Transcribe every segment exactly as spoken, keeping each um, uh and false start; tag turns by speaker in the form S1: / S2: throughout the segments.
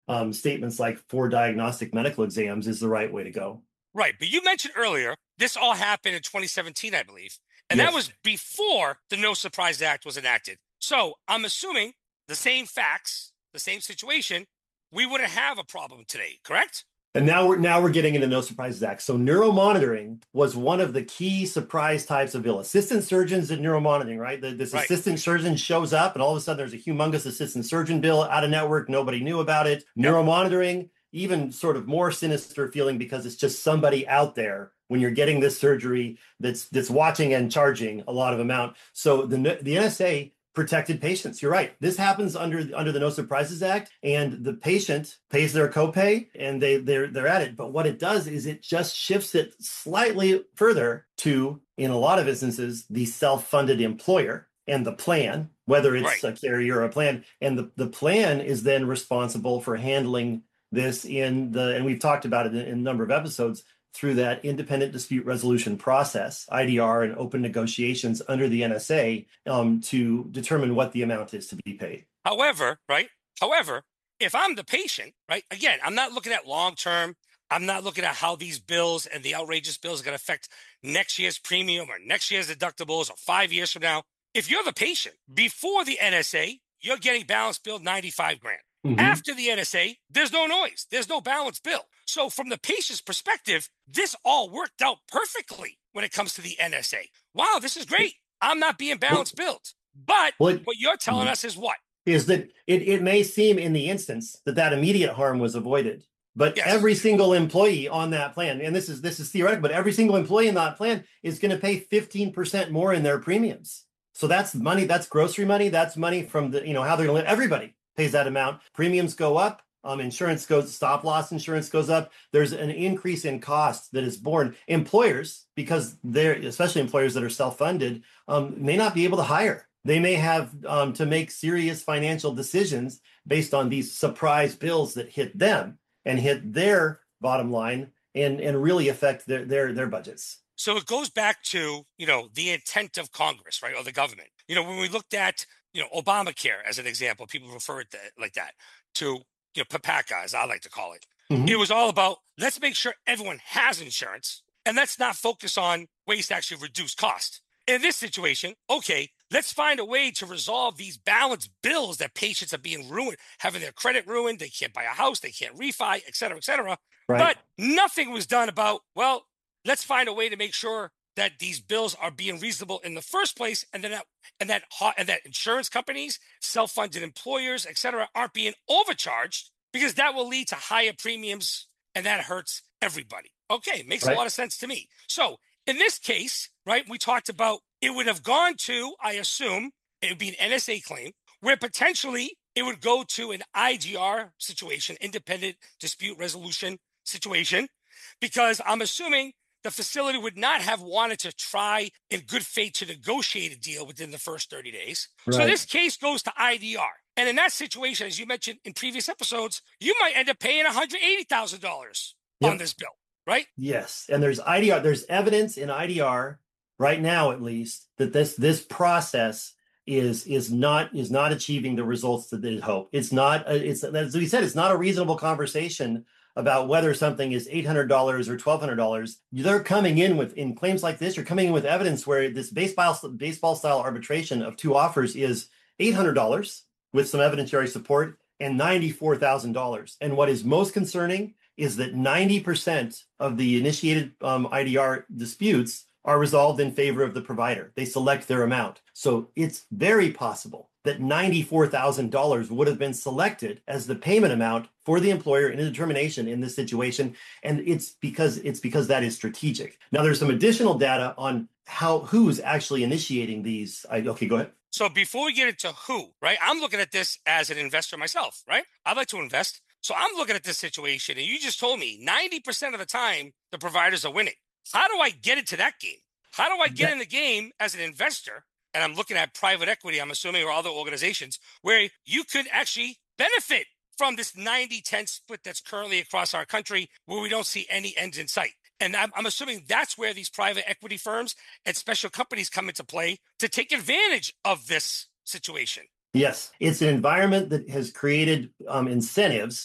S1: um, statements like for diagnostic medical exams is the right way to go.
S2: Right. But you mentioned earlier, this all happened in twenty seventeen, I believe. And that
S1: Yes.
S2: was before the No Surprise Act was enacted. So I'm assuming the same facts, the same situation, we wouldn't have a problem today, correct?
S1: And now we're now we're getting into No Surprises Act. So neuromonitoring was one of the key surprise types of bill. Assistant surgeons in neuromonitoring, right? The, this
S2: Right.
S1: assistant surgeon shows up, and all of a sudden there's a humongous assistant surgeon bill out of network. Nobody knew about it.
S2: Yep.
S1: Neuromonitoring, even sort of more sinister feeling because it's just somebody out there when you're getting this surgery that's that's watching and charging a lot of amount. So the the N S A protected patients. You're right. This happens under under the No Surprises Act, and the patient pays their copay, and they they're they're at it. But what it does is it just shifts it slightly further to, in a lot of instances, the self-funded employer and the plan, whether it's
S2: Right.
S1: a carrier or a plan, and the the plan is then responsible for handling this in the, and we've talked about it in, in a number of episodes, through that independent dispute resolution process, I D R, and open negotiations under the N S A um, to determine what the amount is to be paid.
S2: However, right? However, if I'm the patient, right? Again, I'm not looking at long term. I'm not looking at how these bills and the outrageous bills are going to affect next year's premium or next year's deductibles or five years from now. If you're the patient, before the N S A, you're getting balance billed ninety-five grand.
S1: Mm-hmm.
S2: After the N S A, there's no noise. There's no balance bill. So from the patient's perspective, this all worked out perfectly when it comes to the N S A. Wow, this is great. I'm not being balance billed. But
S1: Well,
S2: what you're telling us is what?
S1: is that it, it may seem in the instance that that immediate harm was avoided, but
S2: Yes.
S1: every single employee on that plan, and this is this is theoretical, but every single employee in that plan is going to pay fifteen percent more in their premiums. So that's money, that's grocery money, that's money from the, you know, how they're going to live. Everybody pays that amount. Premiums go up. Um, insurance goes, stop loss insurance goes up. There's an increase in cost that is borne. Employers, because they're, especially employers that are self-funded, um, may not be able to hire. They may have um, to make serious financial decisions based on these surprise bills that hit them and hit their bottom line and, and really affect their, their, their budgets.
S2: So it goes back to, you know, the intent of Congress, right, or the government. You know, when we looked at, you know, Obamacare as an example, people refer it to, like that, to, you know, PPACA, as I like to call it.
S1: Mm-hmm.
S2: It was all about, let's make sure everyone has insurance, and let's not focus on ways to actually reduce cost. In this situation, okay, let's find a way to resolve these balance bills that patients are being ruined, having their credit ruined. They can't buy a house, they can't refi, et cetera, et cetera.
S1: Right.
S2: But nothing was done about, well, let's find a way to make sure that these bills are being reasonable in the first place, and then that, and that and that insurance companies, self-funded employers, et cetera, aren't being overcharged, because that will lead to higher premiums, and that hurts everybody. Okay, makes
S1: Right.
S2: a lot of sense to me. So in this case, right, we talked about it would have gone to, I assume, it would be an N S A claim, where potentially it would go to an I D R situation, independent dispute resolution situation, because I'm assuming the facility would not have wanted to try in good faith to negotiate a deal within the first thirty days. So
S1: Right.
S2: this case goes to I D R. And in that situation, as you mentioned in previous episodes, you might end up paying one hundred eighty thousand dollars
S1: Yep.
S2: on this bill, right?
S1: Yes, and there's I D R. There's evidence in I D R right now, at least, that this this process is is not is not achieving the results that they hope. It's not. A, it's as we said. It's not a reasonable conversation about whether something is eight hundred dollars or twelve hundred dollars. They're coming in with, in claims like this, you're coming in with evidence where this baseball baseball style arbitration of two offers is eight hundred dollars with some evidentiary support and ninety-four thousand dollars. And what is most concerning is that ninety percent of the initiated um, I D R disputes are resolved in favor of the provider. They select their amount. So it's very possible that ninety-four thousand dollars would have been selected as the payment amount for the employer in a determination in this situation. And it's because it's because that is strategic. Now, there's some additional data on how who's actually initiating these. I, okay, go ahead.
S2: So before we get into who, right, I'm looking at this as an investor myself, right? I'd like to invest. So I'm looking at this situation, and you just told me ninety percent of the time the providers are winning. How do I get into that game? How do I get
S1: That-
S2: in the game as an investor? And I'm looking at private equity, I'm assuming, or other organizations where you could actually benefit from this ninety ten split that's currently across our country, where we don't see any ends in sight. And I'm, I'm assuming that's where these private equity firms and special companies come into play to take advantage of this situation.
S1: Yes, it's an environment that has created um, incentives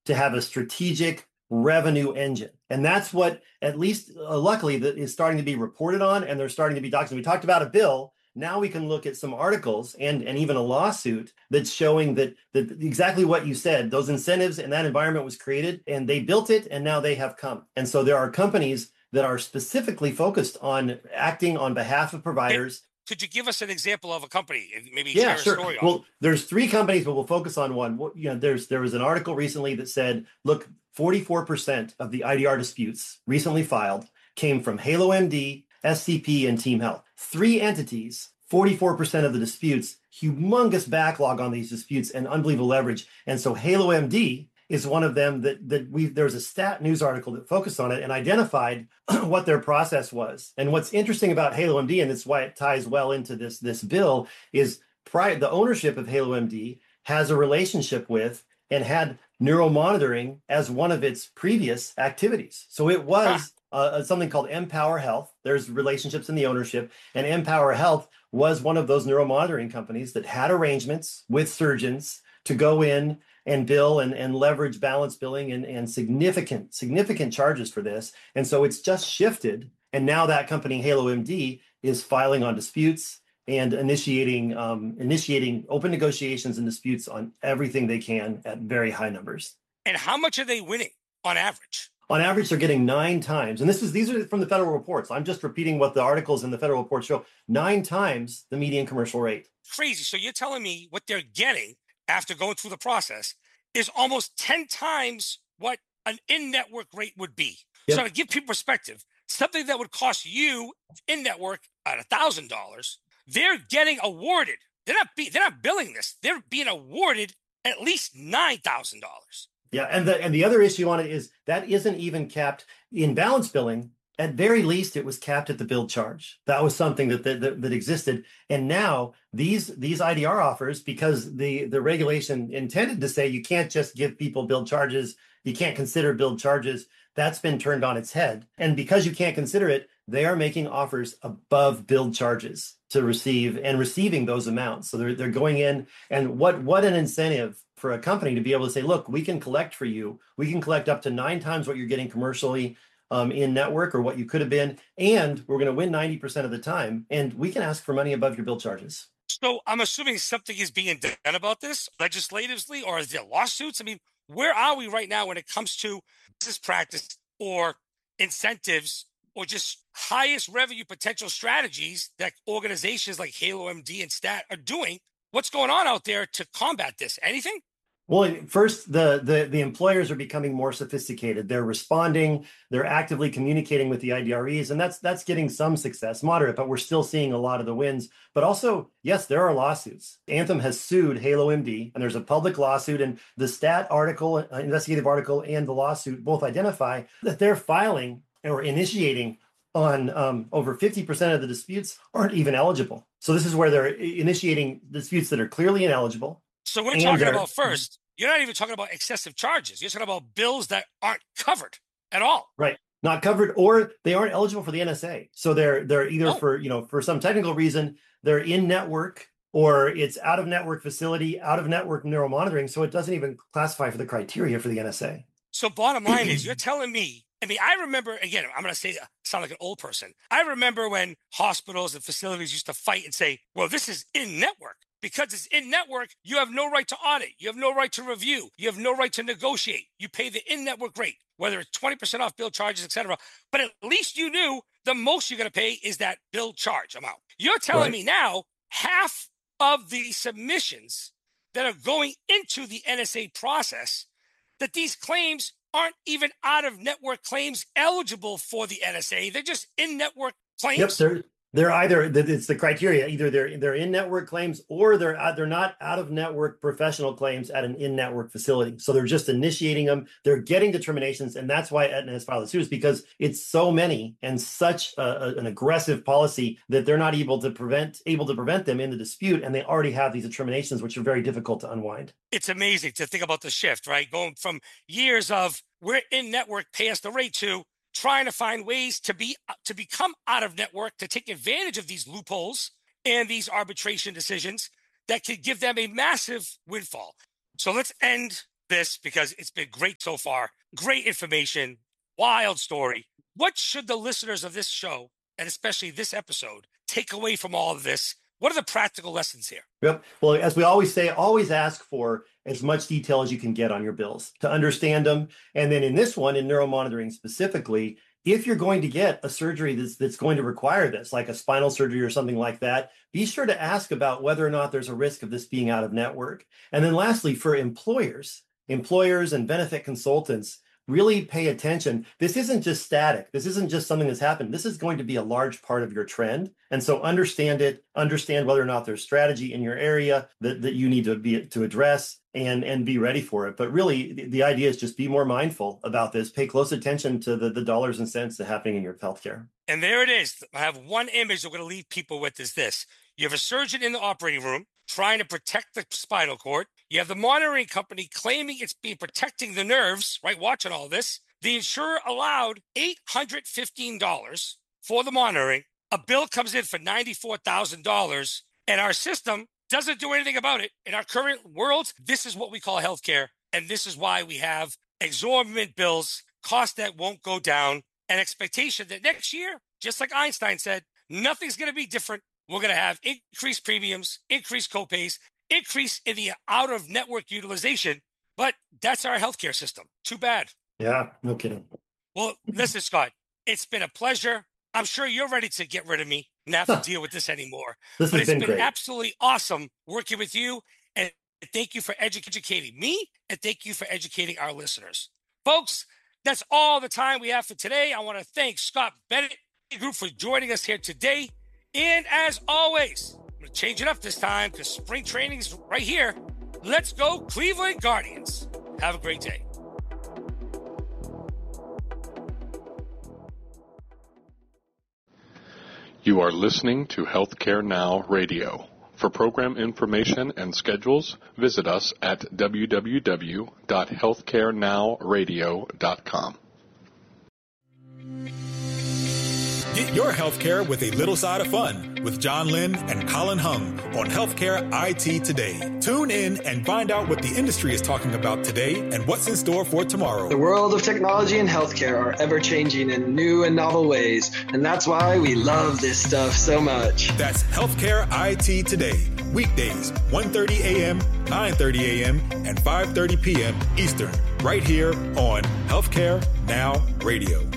S1: to have a strategic revenue engine. And that's what, at least uh, luckily, that is starting to be reported on, and they're starting to be documented. We talked about a bill. Now we can look at some articles and, and even a lawsuit that's showing that, that exactly what you said, those incentives and that environment was created, and they built it, and now they have come. And so there are companies that are specifically focused on acting on behalf of providers.
S2: Could you give us an example of a company and maybe
S1: Yeah,
S2: share
S1: sure.
S2: a story on?
S1: Well, there's three companies, but we'll focus on one. You know, there's there was an article recently that said, look, forty-four percent of the I D R disputes recently filed came from HaloMD, S C P, and Team Health. Three entities, forty-four percent of the disputes, humongous backlog on these disputes and unbelievable leverage. And so HaloMD is one of them that that we there was a stat news article that focused on it and identified what their process was. And what's interesting about HaloMD, and it's why it ties well into this this bill, is prior the ownership of HaloMD has a relationship with and had neuromonitoring as one of its previous activities. So it was uh, something called Empower Health. There's relationships in the ownership, and Empower Health was one of those neuromonitoring companies that had arrangements with surgeons to go in and bill and, and leverage balance billing and, and significant, significant charges for this. And so it's just shifted. And now that company, HaloMD, is filing on disputes and initiating um, initiating open negotiations and disputes on everything they can at very high numbers.
S2: And how much are they winning on average?
S1: On average, they're getting nine times. And this is these are from the federal reports. I'm just repeating what the articles in the federal report show. Nine times the median commercial rate.
S2: Crazy. So you're telling me what they're getting after going through the process is almost ten times what an in-network rate would be. Yep. So to give people perspective, something that would cost you in-network at one thousand dollars, they're getting awarded. They're not be, they're not billing this. They're being awarded at least nine thousand dollars.
S1: Yeah, and the and the other issue on it is that isn't even capped in balance billing. At very least, it was capped at the billed charge. That was something that that, that, that existed. And now these these I D R offers, because the, the regulation intended to say you can't just give people billed charges, you can't consider billed charges, that's been turned on its head. And because you can't consider it, they are making offers above billed charges to receive and receiving those amounts. So they're they're going in, and what what an incentive for a company to be able to say, look, we can collect for you. We can collect up to nine times what you're getting commercially Um, in network or what you could have been, and we're going to win ninety percent of the time, and we can ask for money above your bill charges.
S2: So I'm assuming something is being done about this legislatively, or is there lawsuits? I mean, where are we right now when it comes to business practice or incentives or just highest revenue potential strategies that organizations like HaloMD and Stat are doing? What's going on out there to combat this? Anything?
S1: Well, first, the, the the employers are becoming more sophisticated. They're responding. They're actively communicating with the I D R Es, and that's that's getting some success, moderate, but we're still seeing a lot of the wins. But also, yes, there are lawsuits. Anthem has sued HaloMD, and there's a public lawsuit. And the Stat article, uh, investigative article, and the lawsuit both identify that they're filing or initiating on um, over fifty percent of the disputes aren't even eligible. So this is where they're initiating disputes that are clearly ineligible.
S2: So we're talking about first, you're not even talking about excessive charges. You're talking about bills that aren't covered at all.
S1: Right. Not covered, or they aren't eligible for the N S A. So they're they're either
S2: oh.
S1: for, you know, for some technical reason, they're in network, or it's out of network facility, out of network neuromonitoring. So it doesn't even classify for the criteria for the N S A.
S2: So bottom line is, you're telling me, I mean, I remember, again, I'm going to say, sound like an old person. I remember when hospitals and facilities used to fight and say, well, this is in network. Because it's in network, you have no right to audit. You have no right to review. You have no right to negotiate. You pay the in-network rate, whether it's twenty percent off bill charges, et cetera. But at least you knew the most you're going to pay is that bill charge amount. You're telling right. me now half of the submissions that are going into the N S A process, that these claims aren't even out-of-network claims eligible for the N S A. They're just in-network claims.
S1: Yep, sir. They're either, it's the criteria, either they're they're in-network claims, or they're they're not out-of-network professional claims at an in-network facility. So they're just initiating them. They're getting determinations, and that's why Aetna has filed the suit, is because it's so many and such a, a, an aggressive policy that they're not able to prevent able to prevent them in the dispute, and they already have these determinations, which are very difficult to unwind.
S2: It's amazing to think about the shift, right? Going from years of we're in-network, pay us the rate, to trying to find ways to be to become out of network, to take advantage of these loopholes and these arbitration decisions that could give them a massive windfall. So let's end this because it's been great so far. Great information, wild story. What should the listeners of this show, and especially this episode, take away from all of this? What are the practical lessons here?
S1: Yep. Well, as we always say, always ask for as much detail as you can get on your bills to understand them. And then in this one, in neuromonitoring specifically, if you're going to get a surgery that's that's going to require this, like a spinal surgery or something like that, be sure to ask about whether or not there's a risk of this being out of network. And then lastly, for employers, employers and benefit consultants, really pay attention. This isn't just static. This isn't just something that's happened. This is going to be a large part of your trend. And so understand it, understand whether or not there's strategy in your area that, that you need to be to address and, and be ready for it. But really, the, the idea is just be more mindful about this. Pay close attention to the, the dollars and cents that are happening in your healthcare.
S2: And there it is. I have one image I'm going to leave people with is this. You have a surgeon in the operating room trying to protect the spinal cord. You have the monitoring company claiming it's been protecting the nerves, right? Watching all this. The insurer allowed eight hundred fifteen dollars for the monitoring. A bill comes in for ninety-four thousand dollars, and our system doesn't do anything about it. In our current world, this is what we call healthcare, and this is why we have exorbitant bills, costs that won't go down, an expectation that next year, just like Einstein said, nothing's going to be different. We're going to have increased premiums, increased copays, increase in the out-of-network utilization, but that's our healthcare system. Too bad.
S1: Yeah, no kidding.
S2: Well, listen, Scott, it's been a pleasure. I'm sure you're ready to get rid of me and not have to deal with this anymore.
S1: This
S2: but
S1: has
S2: it's
S1: been
S2: been
S1: great.
S2: absolutely awesome working with you, and thank you for edu- educating me, and thank you for educating our listeners. Folks, that's all the time we have for today. I want to thank Scott Bennett Group for joining us here today. And as always, I'm going to change it up this time because spring training's right here. Let's go Cleveland Guardians. Have a great day.
S3: You are listening to Healthcare Now Radio. For program information and schedules, visit us at w w w dot healthcare now radio dot com.
S4: Get your healthcare with a little side of fun with John Lynn and Colin Hung on Healthcare I T Today. Tune in and find out what the industry is talking about today and what's in store for tomorrow.
S5: The world of technology and healthcare are ever changing in new and novel ways, and that's why we love this stuff so much.
S4: That's Healthcare I T Today, weekdays, one thirty a.m., nine thirty a.m., and five thirty p.m. Eastern, right here on Healthcare Now Radio.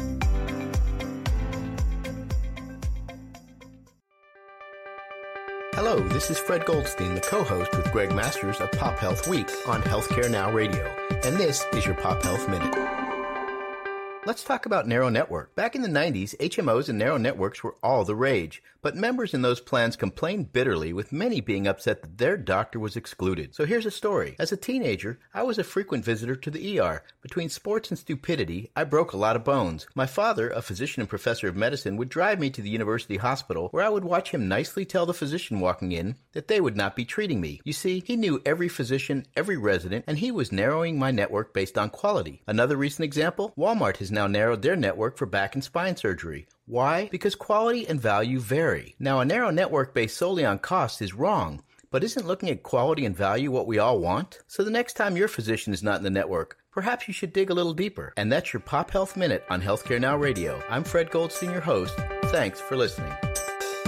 S6: Hello, this is Fred Goldstein, the co-host with Greg Masters of Pop Health Week on Healthcare Now Radio, and this is your Pop Health Minute. Let's talk about narrow network. Back in the nineties, H M Os and narrow networks were all the rage, but members in those plans complained bitterly, with many being upset that their doctor was excluded. So here's a story. As a teenager, I was a frequent visitor to the E R. Between sports and stupidity, I broke a lot of bones. My father, a physician and professor of medicine, would drive me to the university hospital, where I would watch him nicely tell the physician walking in that they would not be treating me. You see, he knew every physician, every resident, and he was narrowing my network based on quality. Another recent example, Walmart has now narrowed their network for back and spine surgery. Why? Because quality and value vary. Now, a narrow network based solely on cost is wrong, but isn't looking at quality and value what we all want? So the next time your physician is not in the network, perhaps you should dig a little deeper. And that's your Pop Health Minute on Healthcare Now Radio. I'm Fred Goldstein, your host. Thanks for listening.